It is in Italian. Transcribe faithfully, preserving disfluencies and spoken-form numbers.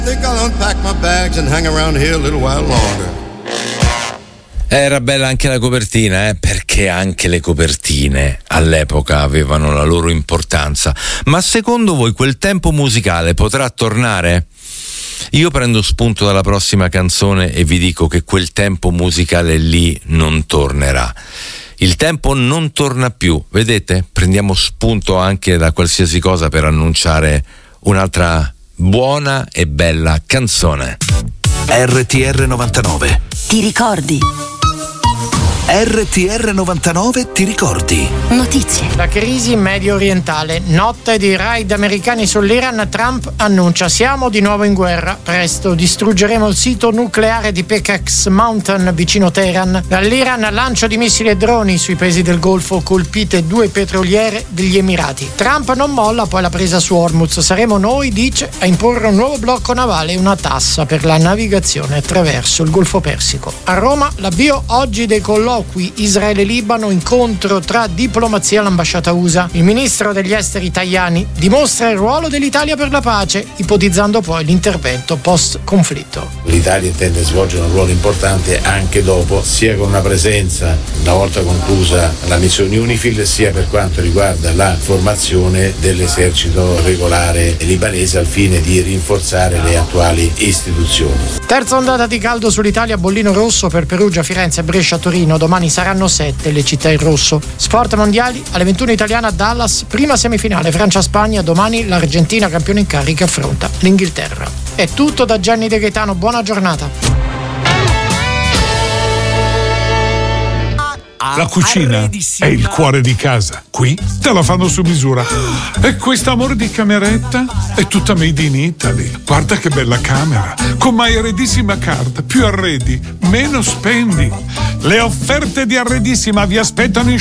Think I'll unpack my bags and hang around here a little while longer. Era bella anche la copertina, eh? Perché anche le copertine all'epoca avevano la loro importanza. Ma secondo voi quel tempo musicale potrà tornare? Io prendo spunto dalla prossima canzone e vi dico che quel tempo musicale lì non tornerà. Il tempo non torna più, vedete? Prendiamo spunto anche da qualsiasi cosa per annunciare un'altra buona e bella canzone. R T R novantanove. Ti ricordi? R T R novantanove ti ricordi? Notizie. La crisi medio orientale. Notte di raid americani sull'Iran. Trump annuncia: siamo di nuovo in guerra. Presto distruggeremo il sito nucleare di Pecax Mountain vicino Teheran. Dall'Iran lancio di missili e droni sui paesi del Golfo. Colpite due petroliere degli Emirati. Trump non molla poi la presa su Hormuz. Saremo noi, dice, a imporre un nuovo blocco navale e una tassa per la navigazione attraverso il Golfo Persico. A Roma l'avvio oggi dei colloqui Israele-Libano, incontro tra diplomazia e l'ambasciata U S A. Il ministro degli esteri Tajani dimostra il ruolo dell'Italia per la pace, ipotizzando poi l'intervento post-conflitto. L'Italia intende svolgere un ruolo importante anche dopo, sia con una presenza una volta conclusa la missione UNIFIL, sia per quanto riguarda la formazione dell'esercito regolare libanese al fine di rinforzare le attuali istituzioni. Terza ondata di caldo sull'Italia, bollino rosso per Perugia, Firenze, Brescia, Torino. Domani saranno sette le città in rosso. Sport mondiali, alle ventuno italiana a Dallas, prima semifinale Francia-Spagna. Domani l'Argentina, campione in carica, affronta l'Inghilterra. È tutto da Gianni De Gaetano, buona giornata. La cucina è il cuore di casa. Qui te la fanno su misura. E quest'amore di cameretta è tutta made in Italy. Guarda che bella camera. Con My Arredissima Card. Più arredi, meno spendi. Le offerte di Arredissima vi aspettano in